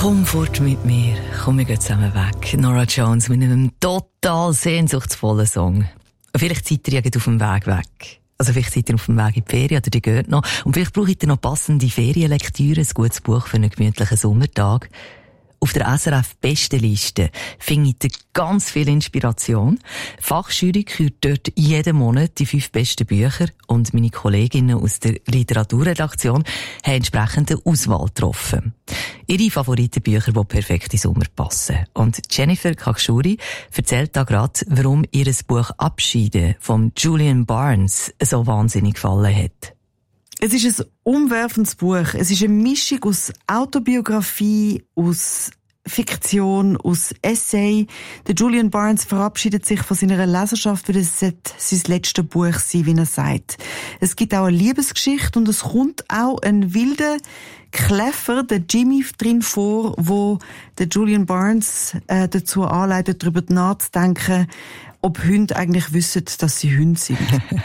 Komm fort mit mir, komm, wir gehen zusammen weg. Norah Jones mit einem total sehnsuchtsvollen Song. Und vielleicht seid ihr ja auf dem Weg weg. Also vielleicht seid ihr auf dem Weg in die Ferien oder die geht noch. Und vielleicht braucht ihr noch passende Ferienlektüre, ein gutes Buch für einen gemütlichen Sommertag. Auf der SRF-Bestenliste findet ihr ganz viel Inspiration. Die Fachjury kürt dort jeden Monat die 5 besten Bücher und meine Kolleginnen aus der Literaturredaktion haben entsprechend eine Auswahl getroffen. Ihre Favoritenbücher, die perfekt in den Sommer passen. Und Jennifer Khakshuri erzählt da gerade, warum ihr Buch «Abschiede» von Julian Barnes so wahnsinnig gefallen hat. Es ist ein umwerfendes Buch. Es ist eine Mischung aus Autobiografie, aus Fiktion, aus Essay. Der Julian Barnes verabschiedet sich von seiner Leserschaft, weil es sein letztes Buch sein, wie er sagt. Es gibt auch eine Liebesgeschichte und es kommt auch ein wilder Kläffer, der Jimmy, drin vor, wo der Julian Barnes dazu anleitet, darüber nachzudenken, ob Hunde eigentlich wissen, dass sie Hunde sind.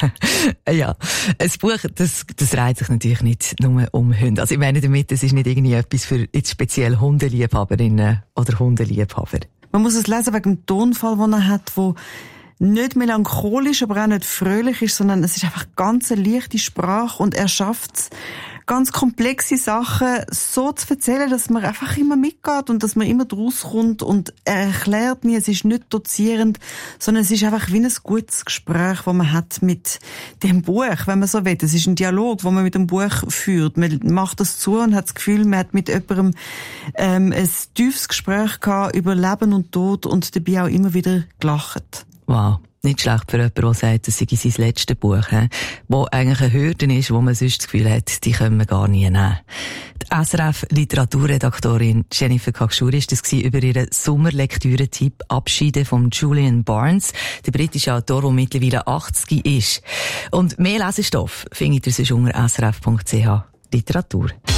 Ja, ein Buch, das reiht sich natürlich nicht nur um Hunde. Also ich meine damit, es ist nicht irgendwie etwas für jetzt speziell Hundeliebhaberinnen oder Hundeliebhaber. Man muss es lesen wegen dem Tonfall, den er hat, wo nicht melancholisch, aber auch nicht fröhlich ist, sondern es ist einfach ganz eine leichte Sprache und er schafft es, ganz komplexe Sachen so zu erzählen, dass man einfach immer mitgeht und dass man immer draus kommt und er erklärt nie, es ist nicht dozierend, sondern es ist einfach wie ein gutes Gespräch, das man hat mit dem Buch, wenn man so will. Es ist ein Dialog, den man mit dem Buch führt. Man macht das zu und hat das Gefühl, man hat mit jemandem ein tiefes Gespräch gehabt über Leben und Tod und dabei auch immer wieder gelacht. Wow. Nicht schlecht für jemanden, der sagt, das sei sein letztes Buch, wo eigentlich eine Hürde ist, wo man sonst das Gefühl hat, die können wir gar nie nehmen. Die SRF-Literaturredaktorin Jennifer Khakshuri war das über ihren Sommerlektüre-Tipp «Abschiede» von Julian Barnes, der britische Autor, der mittlerweile 80 ist. Und mehr Lesestoff findet ihr sonst unter srf.ch Literatur.